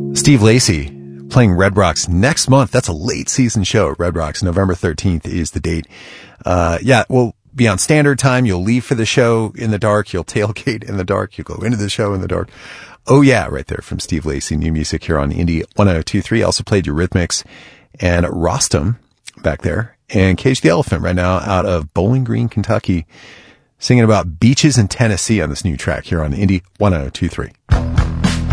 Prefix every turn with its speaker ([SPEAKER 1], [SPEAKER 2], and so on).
[SPEAKER 1] Steve Lacy playing Red Rocks next month. That's a late season show at Red Rocks. November 13th is the date. We'll be on standard time. You'll leave for the show in the dark. You'll tailgate in the dark. You'll go into the show in the dark. Oh yeah, right there from Steve Lacy. New music here on Indie 1023. Also played Eurythmics and Rostam back there. And Cage the Elephant right now out of Bowling Green, Kentucky, singing about beaches in Tennessee on this new track here on Indie 1023.